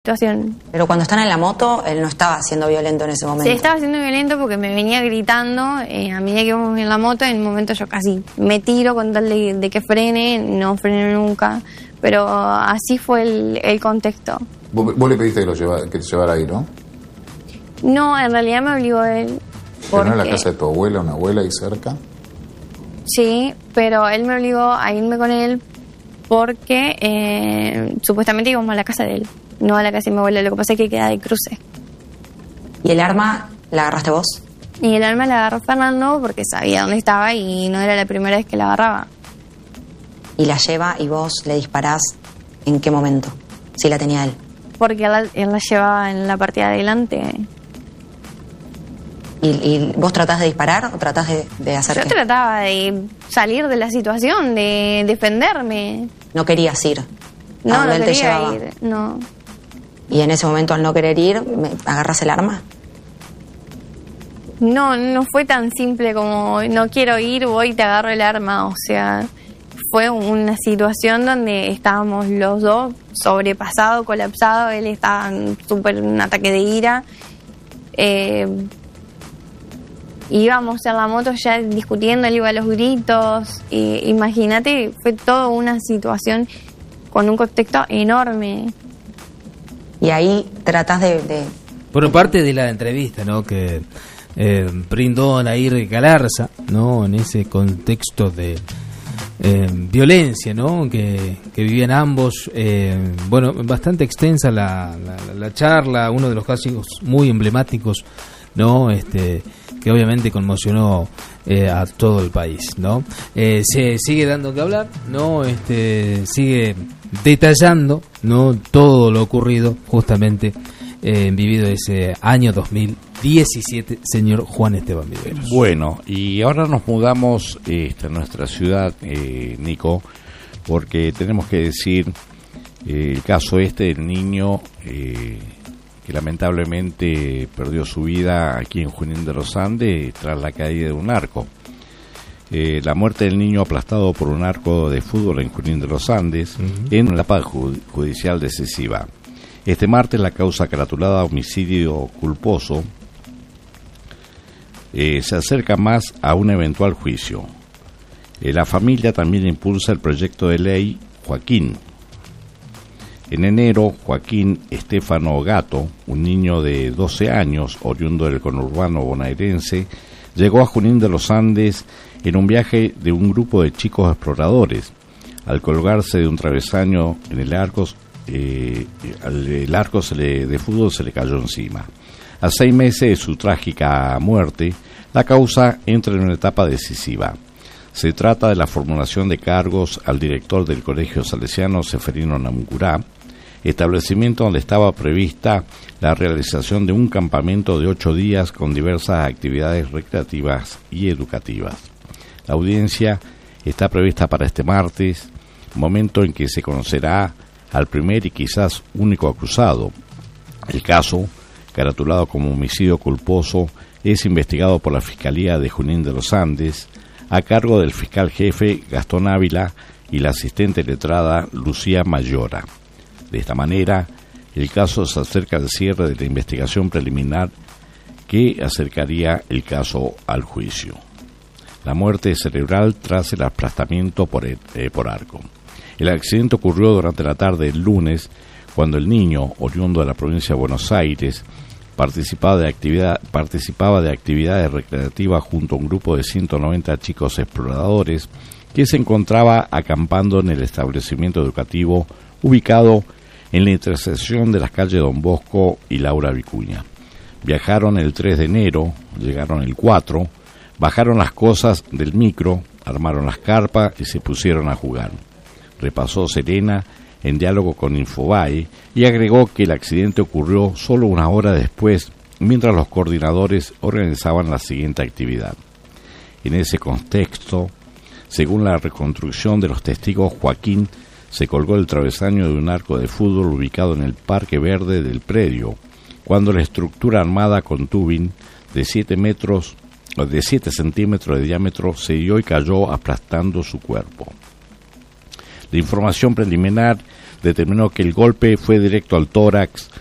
situación. Pero cuando están en la moto, él no estaba siendo violento en ese momento. Sí, estaba siendo violento porque me venía gritando a medida que íbamos en la moto. En un momento yo casi me tiro con tal de que frene, no frené nunca, pero así fue el contexto. Vos le pediste que te llevara ahí, ¿no? No, en realidad me obligó él. ¿Pero no en la casa de tu abuela, una abuela ahí cerca? Sí, pero él me obligó a irme con él porque supuestamente íbamos a la casa de él, no a la casa de mi abuela. Lo que pasa es que queda de cruce. ¿Y el arma la agarraste vos? Y el arma la agarró Fernando porque sabía dónde estaba y no era la primera vez que la agarraba. ¿Y la lleva y vos le disparás en qué momento? Si la tenía él. Porque él la llevaba en la parte de adelante. ¿Y vos tratás de disparar o tratás de hacer Yo qué? trataba de salir de la situación, de defenderme. No querías ir. No, ¿A dónde no él te quería llevaba? ir, no. Y en ese momento, al no querer ir, ¿agarras el arma? No fue tan simple como no quiero ir, voy y te agarro el arma. O sea, fue una situación donde estábamos los dos sobrepasados, colapsados. Él estaba en un ataque de ira. Íbamos en la moto ya discutiendo, él iba a los gritos. Imagínate, fue toda una situación con un contexto enorme. Y ahí tratás de... Por parte de la entrevista, ¿no?, que brindó Nair Galarza, ¿no?, en ese contexto de violencia, ¿no?, que vivían ambos. Bueno, bastante extensa la charla, uno de los casos muy emblemáticos, ¿no?, que obviamente conmocionó a todo el país, ¿no? Se sigue dando que hablar, ¿no? Sigue detallando, ¿no?, todo lo ocurrido justamente vivido ese año 2017, señor Juan Esteban Viveros. Bueno, y ahora nos mudamos a nuestra ciudad, Nico, porque tenemos que decir el caso del niño que lamentablemente perdió su vida aquí en Junín de los Andes tras la caída de un arco. La muerte del niño aplastado por un arco de fútbol en Junín de los Andes, en la paz judicial decisiva. Este martes la causa caratulada homicidio culposo se acerca más a un eventual juicio. La familia también impulsa el proyecto de ley Joaquín. En enero, Joaquín Estefano Gato, un niño de 12 años, oriundo del conurbano bonaerense, llegó a Junín de los Andes en un viaje de un grupo de chicos exploradores. Al colgarse de un travesaño en el arco, el arco de fútbol se le cayó encima. A 6 meses de su trágica muerte, la causa entra en una etapa decisiva. Se trata de la formulación de cargos al director del Colegio Salesiano Seferino Namuncurá, establecimiento donde estaba prevista la realización de un campamento de 8 días con diversas actividades recreativas y educativas. La audiencia está prevista para este martes, momento en que se conocerá al primer y quizás único acusado. El caso, caratulado como homicidio culposo, es investigado por la Fiscalía de Junín de los Andes, a cargo del fiscal jefe Gastón Ávila y la asistente letrada Lucía Mayora. De esta manera, el caso se acerca al cierre de la investigación preliminar que acercaría el caso al juicio. La muerte cerebral tras el aplastamiento por arco. El accidente ocurrió durante la tarde del lunes, cuando el niño, oriundo de la provincia de Buenos Aires, participaba de actividades recreativas junto a un grupo de 190 chicos exploradores que se encontraba acampando en el establecimiento educativo ubicado en la intersección de las calles Don Bosco y Laura Vicuña. Viajaron el 3 de enero, llegaron el 4, bajaron las cosas del micro, armaron las carpas y se pusieron a jugar. Repasó Serena en diálogo con Infobae y agregó que el accidente ocurrió solo una hora después, mientras los coordinadores organizaban la siguiente actividad. En ese contexto, según la reconstrucción de los testigos, Joaquín se colgó el travesaño de un arco de fútbol ubicado en el Parque Verde del predio, cuando la estructura armada con tubing de 7 centímetros de diámetro se dio y cayó aplastando su cuerpo. La información preliminar determinó que el golpe fue directo al tórax